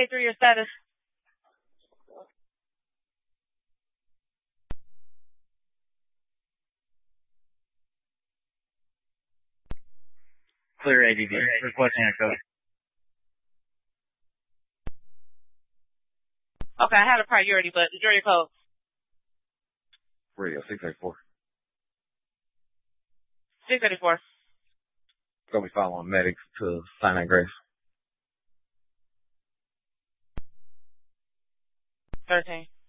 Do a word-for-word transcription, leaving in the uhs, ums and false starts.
eight three, your status. Clear A D D. Requesting a code. Okay, I had a priority, but enjoy your code. Radio six eight four. six eighty-four. Gonna be following medics to Sinai Grace. thirteen.